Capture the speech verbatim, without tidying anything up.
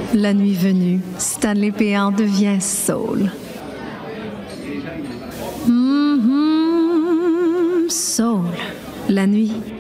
La nuit venue, Stanley Péan devient soul. Mm-hmm, soul. La nuit,